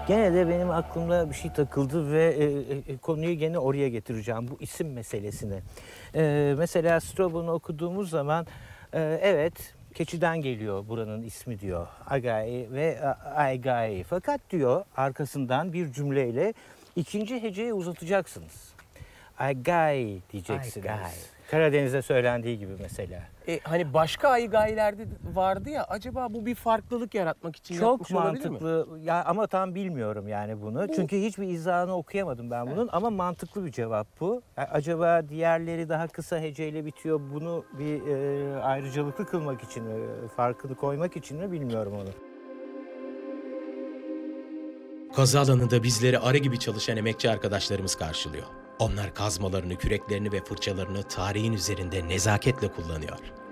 Gene de benim aklımda bir şey takıldı ve konuyu gene oraya getireceğim, bu isim meselesine. Mesela Straubon'u okuduğumuz zaman evet, keçiden geliyor buranın ismi diyor. Agai ve Aigai. Fakat diyor arkasından bir cümleyle ikinci heceyi uzatacaksınız. Aigai diyeceksiniz. Aigai. Karadeniz'de söylendiği gibi mesela. Hani başka aygayilerde vardı ya, acaba bu bir farklılık yaratmak için Çok yapmış olabilir mi? mantıklı ya, ama tam bilmiyorum yani bunu. Çünkü hiçbir izahını okuyamadım ben bunun, ama mantıklı bir cevap bu. Acaba diğerleri daha kısa heceyle bitiyor, bunu bir ayrıcalıklı kılmak için mi, farkını koymak için mi, bilmiyorum onu. Kazı alanında bizleri arı gibi çalışan emekçi arkadaşlarımız karşılıyor. Onlar kazmalarını, küreklerini ve fırçalarını tarihin üzerinde nezaketle kullanıyor.